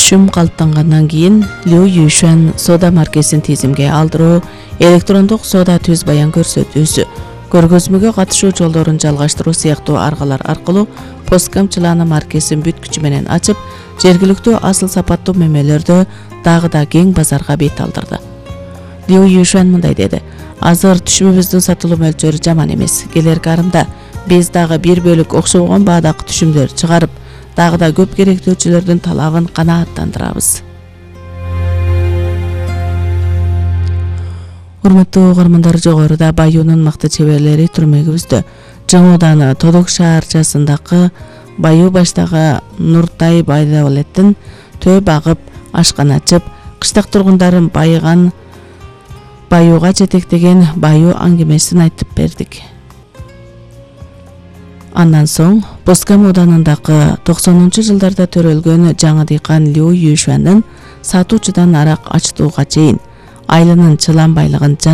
түшүм калыптангандан кийин Liu Yuxuan соода маркесин тизимге алдыруу, электрондук соода түз баян көрсөтүүсү, көргөзмөгө катышуу жолдорун жалгаштыруу сыяктуу аргалар аркылуу Poscam чыланы маркесин бүт күчү менен ачып, жергиликтүү асыл сапаттуу мемелердө дагы да кең базарга бет алдырды. Liu Yuxuan мындай деди: "Азыр түшүмүбүздүн сатылуу мөлчөрү жаман эмес. Келер карымда биз дагы бир бөлүк окшогон баадагы түшүмдөр чыгарып, дагы да көп керектөөчүлөрдүн талабын канааттандырабыз." Урматтуу угармандар, жогоруда Баюунун мыкты чеберлери түрмөгүбүздө Жаңы Ооданы Тодок шаарчасындагы Баю баштагы Нуртай Байдабалеттин төө багып, ашкана ачып, кыштак тургундарын Баюуга жетектеген Баю аңгемесин айтып бердик. Андан соң Poscam Оодунундагы 90-жылдарда төрөлгөн жаңы дыйкан Liu Yuxuan'дын сатуучудан арак ачтууга чейин айланын чылан байлыгын